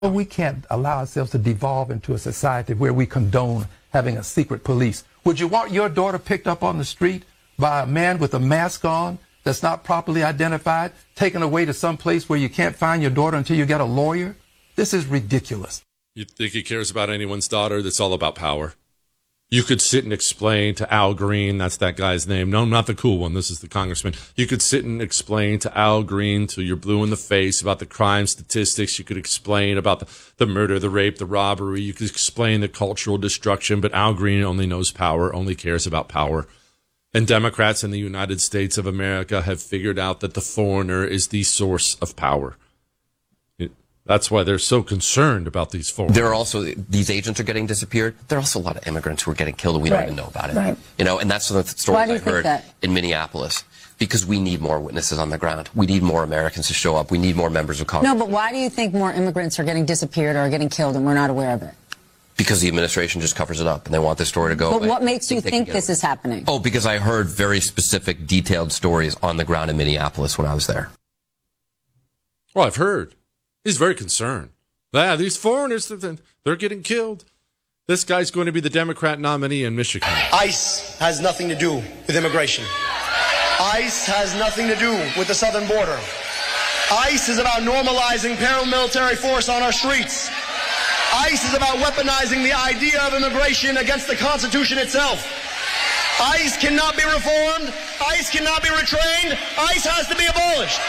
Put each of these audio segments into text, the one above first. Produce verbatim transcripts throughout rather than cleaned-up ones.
We can't allow ourselves to devolve into a society where we condone having a secret police. Would you want your daughter picked up on the street by a man with a mask on that's not properly identified, taken away to some place where you can't find your daughter until you get a lawyer? This is ridiculous. You think he cares about anyone's daughter? That's all about power. You could sit and explain to Al Green, that's that guy's name. No, not the cool one. This is the congressman. You could sit and explain to Al Green till you're blue in the face about the crime statistics. You could explain about the, the murder, the rape, the robbery. You could explain the cultural destruction. But Al Green only knows power, only cares about power. And Democrats in the United States of America have figured out that the foreigner is the source of power. That's why they're so concerned about these foreigners. There are also, these agents are getting disappeared. There are also a lot of immigrants who are getting killed and we right. don't even know about it. Right. You know, and that's the stories I heard that? in Minneapolis. Because we need more witnesses on the ground. We need more Americans to show up. We need more members of Congress. No, but why do you think more immigrants are getting disappeared or are getting killed and we're not aware of it? Because the administration just covers it up and they want this story to go But away. what makes you think, think this it. is happening? Oh, because I heard very specific, detailed stories on the ground in Minneapolis when I was there. Well, I've heard. He's very concerned. Yeah, these foreigners, they're getting killed. This guy's going to be the Democrat nominee in Michigan. ICE has nothing to do with immigration. ICE has nothing to do with the southern border. ICE is about normalizing paramilitary force on our streets. ICE is about weaponizing the idea of immigration against the Constitution itself. ICE cannot be reformed. ICE cannot be retrained. ICE has to be abolished.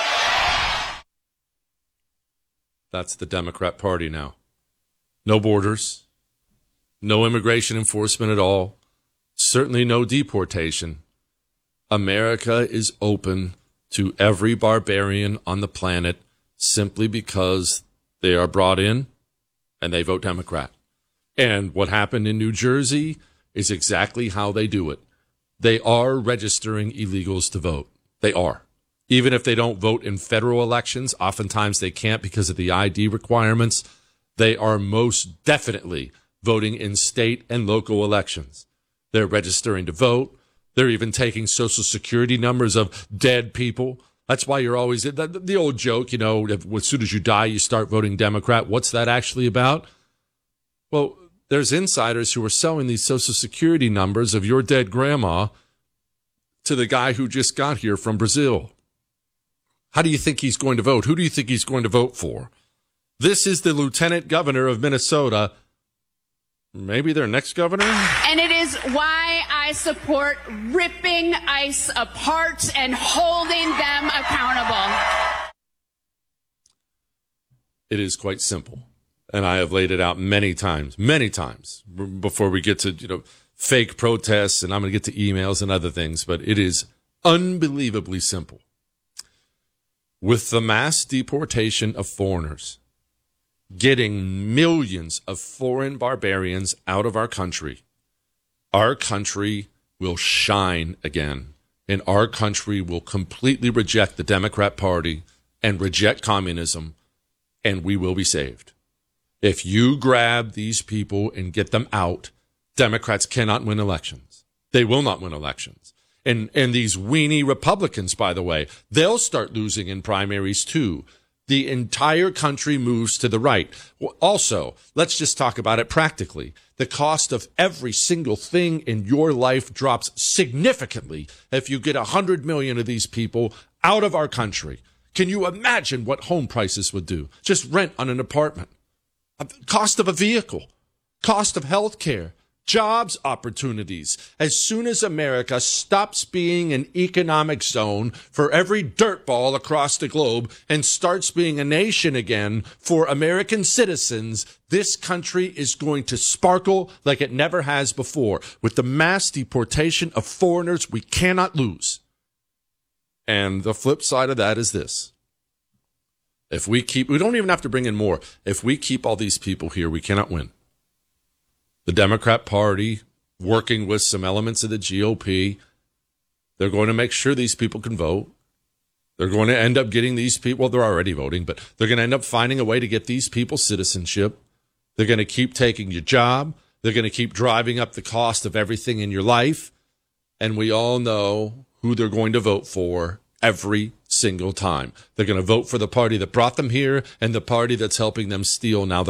That's the Democrat Party now. No borders, no immigration enforcement at all, certainly no deportation. America is open to every barbarian on the planet simply because they are brought in and they vote Democrat. And what happened in New Jersey is exactly how they do it. They are registering illegals to vote. They are. Even if they don't vote in federal elections, oftentimes they can't because of the I D requirements. They are most definitely voting in state and local elections. They're registering to vote. They're even taking Social Security numbers of dead people. That's why you're always, the, the old joke, you know, as soon as you die, you start voting Democrat. What's that actually about? Well, there's insiders who are selling these Social Security numbers of your dead grandma to the guy who just got here from Brazil. How do you think he's going to vote? Who do you think he's going to vote for? This is the lieutenant governor of Minnesota. Maybe their next governor? And it is why I support ripping ICE apart and holding them accountable. It is quite simple. And I have laid it out many times, many times before we get to, you know, fake protests and I'm going to get to emails and other things. But it is unbelievably simple. With the mass deportation of foreigners, getting millions of foreign barbarians out of our country, our country will shine again. And our country will completely reject the Democrat Party and reject communism, and we will be saved. If you grab these people and get them out, Democrats cannot win elections. They will not win elections. And and these weenie Republicans, by the way, they'll start losing in primaries too. The entire country moves to the right. Also, let's just talk about it practically. The cost of every single thing in your life drops significantly if you get one hundred million of these people out of our country. Can you imagine what home prices would do? Just rent on an apartment. Cost of a vehicle. Cost of health care. Jobs opportunities. As soon as America stops being an economic zone for every dirtball across the globe and starts being a nation again for American citizens, this country is going to sparkle like it never has before. With the mass deportation of foreigners, we cannot lose. And the flip side of that is this. If we keep, we don't even have to bring in more. If we keep all these people here, we cannot win. The Democrat Party, working with some elements of the G O P, they're going to make sure these people can vote. They're going to end up getting these people, well, they're already voting, but they're going to end up finding a way to get these people citizenship. They're going to keep taking your job. They're going to keep driving up the cost of everything in your life. And we all know who they're going to vote for every single time. They're going to vote for the party that brought them here and the party that's helping them steal now.